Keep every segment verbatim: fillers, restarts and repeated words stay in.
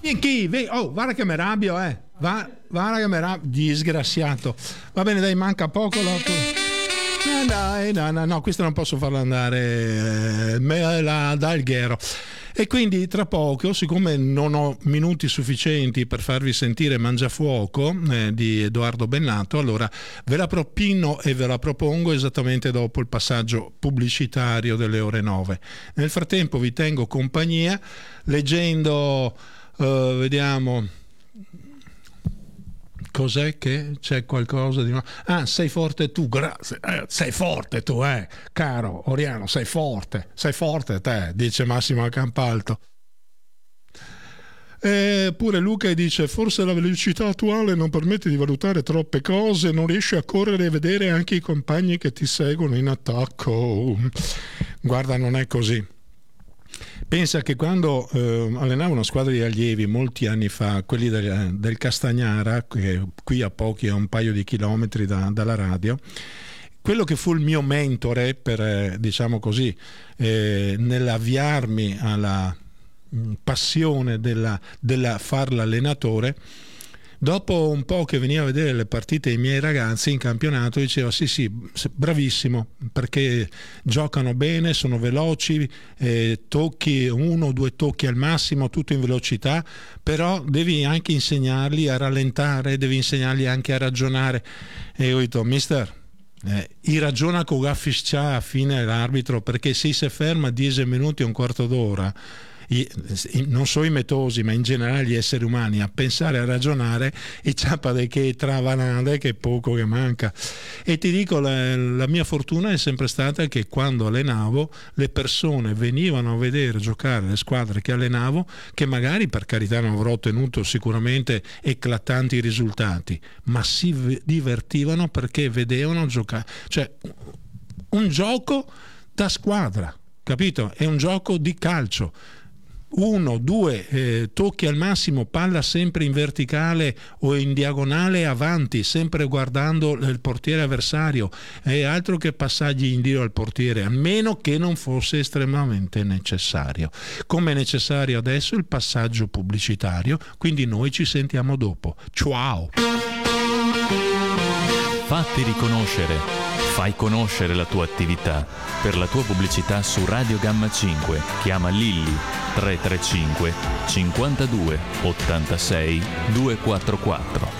E chi? Oh, guarda che mi arrabbio, eh. Va, guarda che mi arrabbio. Disgraziato. Va bene, dai, manca poco. Lo... Eh, dai, no, no, no, questo non posso farlo andare. Eh, me la dà il ghero. E quindi tra poco, siccome non ho minuti sufficienti per farvi sentire Mangiafuoco eh, di Edoardo Bennato, allora ve la propino e ve la propongo esattamente dopo il passaggio pubblicitario delle ore nove. Nel frattempo vi tengo compagnia leggendo, uh, vediamo... Cos'è che c'è qualcosa di... Ah, sei forte tu, grazie. Eh, sei forte tu, eh, caro Oriano, sei forte, sei forte te, dice Massimo Campalto. E pure Luca dice: forse la velocità attuale non permette di valutare troppe cose, non riesci a correre e vedere anche i compagni che ti seguono in attacco. Guarda, non è così. Pensa che quando eh, allenavo una squadra di allievi molti anni fa, quelli del, del Castagnara, che qui a pochi, a un paio di chilometri da, dalla radio, quello che fu il mio mentore per, eh, diciamo così, eh, nell'avviarmi alla mh, passione della, della far l'allenatore, dopo un po' che veniva a vedere le partite dei miei ragazzi in campionato, diceva sì sì, bravissimo, perché giocano bene, sono veloci, eh, tocchi uno o due tocchi al massimo, tutto in velocità, però devi anche insegnarli a rallentare, devi insegnarli anche a ragionare. E io ho detto: mister, eh, i ragiona con gaffiscia a fine l'arbitro, perché se si ferma dieci minuti o un quarto d'ora, non so i metosi, ma in generale gli esseri umani, a pensare, a ragionare, e ciappa de che travanade, che poco che manca. E ti dico, la, la mia fortuna è sempre stata che quando allenavo le persone venivano a vedere giocare le squadre che allenavo, che magari per carità non avrò ottenuto sicuramente eclatanti risultati, ma si divertivano perché vedevano giocare, cioè un gioco da squadra, capito? È un gioco di calcio. Uno, due eh, tocchi al massimo, palla sempre in verticale o in diagonale avanti, sempre guardando il portiere avversario, e altro che passaggi in giro al portiere, a meno che non fosse estremamente necessario. Come è necessario adesso il passaggio pubblicitario, quindi noi ci sentiamo dopo. Ciao! Fatti riconoscere, fai conoscere la tua attività. Per la tua pubblicità su Radio Gamma cinque chiama Lilli tre tre cinque cinquantadue ottantasei duecentoquarantaquattro.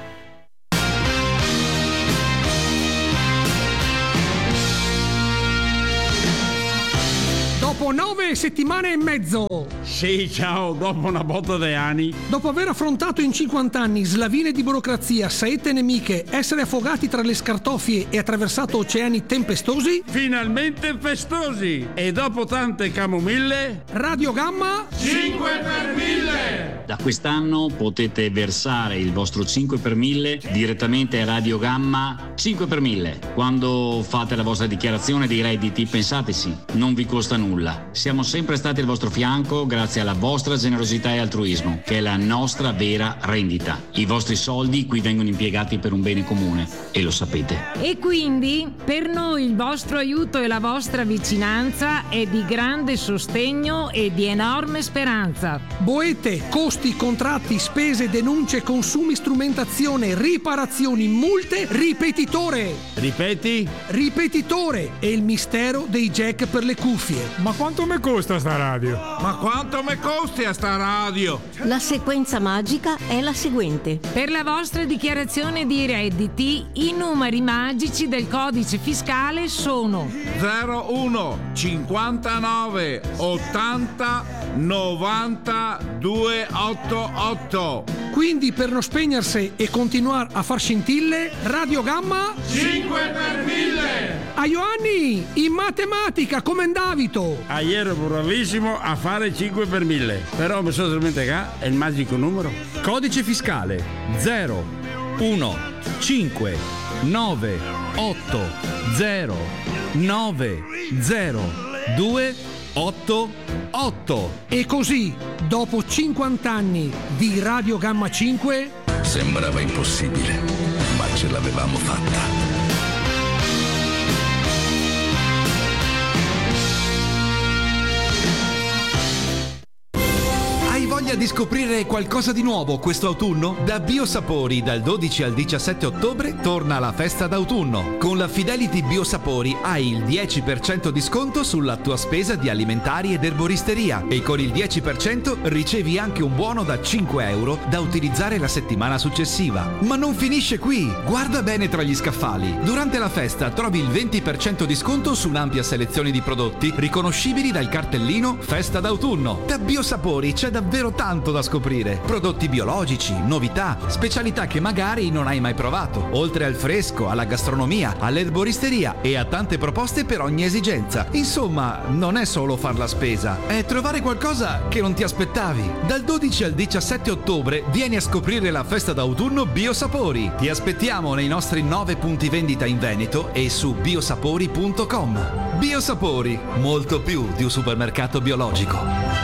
Dopo nove settimane e mezzo. Sì, ciao, dopo una botta di anni. Dopo aver affrontato in cinquanta anni slavine di burocrazia, saette nemiche, essere affogati tra le scartoffie e attraversato oceani tempestosi. Finalmente festosi. E dopo tante camomille, Radio Gamma cinque per mille. Da quest'anno potete versare il vostro cinque per mille direttamente a Radio Gamma cinque per mille. Quando fate la vostra dichiarazione dei redditi, pensateci, non vi costa nulla. Siamo sempre stati al vostro fianco grazie alla vostra generosità e altruismo, che è la nostra vera rendita. I vostri soldi qui vengono impiegati per un bene comune e lo sapete. E quindi per noi il vostro aiuto e la vostra vicinanza è di grande sostegno e di enorme speranza. Boete, costi, contratti, spese, denunce, consumi, strumentazione, riparazioni, multe, ripetitore. Ripeti? Ripetitore è il mistero dei jack per le cuffie. Ma quanto mi costa sta radio? Ma quanto mi costi a sta radio? La sequenza magica è la seguente. Per la vostra dichiarazione di redditi, i numeri magici del codice fiscale sono zero uno cinquantanove ottanta novanta duecentottantotto. Quindi per non spegnersi e continuare a far scintille, Radio Gamma cinque per mille. A Ioanni, in matematica come Davito. Ah, ero bravissimo a fare cinque per mille, però mi sono dimenticato è il magico numero. Codice fiscale zero uno cinque nove otto zero nove zero due otto otto. E così, dopo cinquanta anni di Radio Gamma cinque, sembrava impossibile, ma ce l'avevamo fatta. voglia di scoprire qualcosa di nuovo questo autunno? Da Biosapori dal dodici al diciassette ottobre torna la festa d'autunno. Con la Fidelity Biosapori hai il dieci per cento di sconto sulla tua spesa di alimentari ed erboristeria e con il dieci per cento ricevi anche un buono da cinque euro da utilizzare la settimana successiva. Ma non finisce qui! Guarda bene tra gli scaffali. Durante la festa trovi il venti per cento di sconto su un'ampia selezione di prodotti riconoscibili dal cartellino Festa d'autunno. Da Biosapori c'è davvero tanto da scoprire. Prodotti biologici, novità, specialità che magari non hai mai provato. Oltre al fresco, alla gastronomia, all'erboristeria e a tante proposte per ogni esigenza. Insomma, non è solo far la spesa, è trovare qualcosa che non ti aspettavi. Dal dodici al diciassette ottobre vieni a scoprire la festa d'autunno Biosapori. Ti aspettiamo nei nostri nove punti vendita in Veneto e su biosapori punto com. Biosapori, molto più di un supermercato biologico.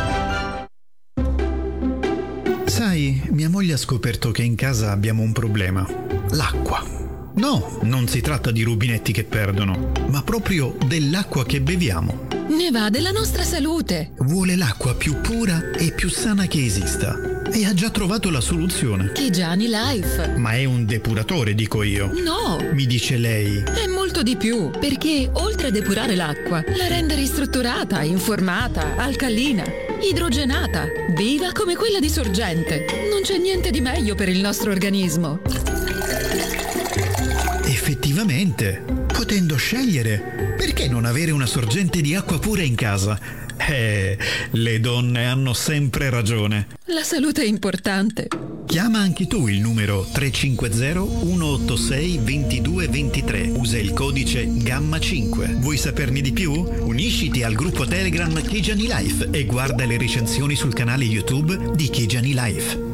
Sai, mia moglie ha scoperto che in casa abbiamo un problema. L'acqua. No, non si tratta di rubinetti che perdono, ma proprio dell'acqua che beviamo. Ne va della nostra salute. Vuole l'acqua più pura e più sana che esista. E ha già trovato la soluzione. Chigiani Life. Ma è un depuratore, dico io. No. Mi dice lei. È molto di più, perché oltre a depurare l'acqua, la rende ristrutturata, informata, alcalina, idrogenata, viva come quella di sorgente. Non c'è niente di meglio per il nostro organismo. Effettivamente, potendo scegliere, perché non avere una sorgente di acqua pura in casa? Eh, le donne hanno sempre ragione. La salute è importante. Chiama anche tu il numero tre cinque zero uno otto sei due due due tre. Usa il codice Gamma cinque. Vuoi saperne di più? Unisciti al gruppo Telegram Chigiani Life e guarda le recensioni sul canale YouTube di Chigiani Life.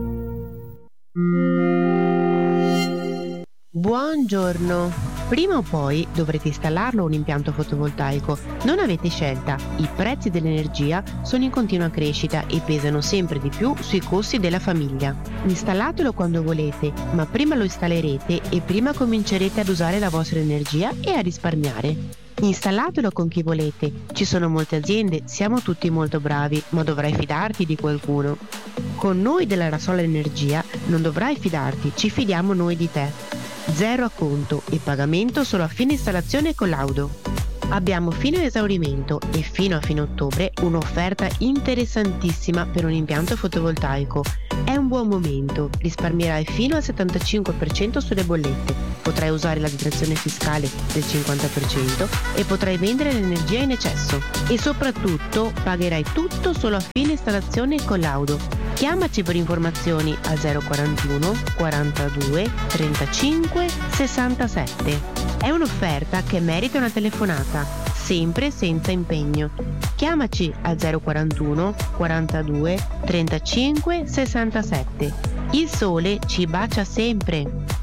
Buongiorno. Prima o poi dovrete installarlo un impianto fotovoltaico. Non avete scelta. I prezzi dell'energia sono in continua crescita e pesano sempre di più sui costi della famiglia. Installatelo quando volete, ma prima lo installerete e prima comincerete ad usare la vostra energia e a risparmiare. Installatelo con chi volete. Ci sono molte aziende, siamo tutti molto bravi, ma dovrai fidarti di qualcuno. Con noi della Rasola Energia non dovrai fidarti, ci fidiamo noi di te. Zero acconto e pagamento solo a fine installazione e collaudo. Abbiamo fino a esaurimento e fino a fine ottobre un'offerta interessantissima per un impianto fotovoltaico. È un buon momento, risparmierai fino al settantacinque per cento sulle bollette, potrai usare la detrazione fiscale del cinquanta per cento e potrai vendere l'energia in eccesso. E soprattutto pagherai tutto solo a fine installazione e collaudo. Chiamaci per informazioni a zero quarantuno quarantadue trentacinque sessantasette. È un'offerta che merita una telefonata, sempre senza impegno. Chiamaci a zero quarantuno quarantadue trentacinque sessantasette. Il sole ci bacia sempre.